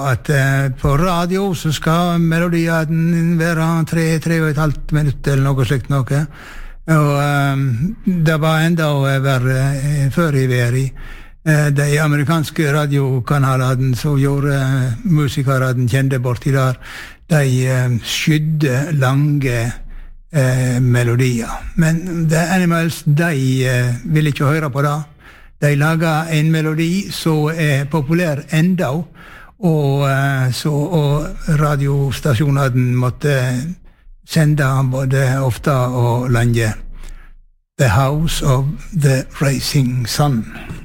at på radio så skal melodien være 3,5 minutter eller noe slikt noe. Og det var enda verre før i verden. De amerikanske radiokanalene som gjorde musikerne kjente borti der, de skydde lange melodier. Men The Animals, de ville ikke høre på det. De laget en melodi som populær enda, og radiostasjonene måtte sende både ofte og lenge. The House of the Rising Sun.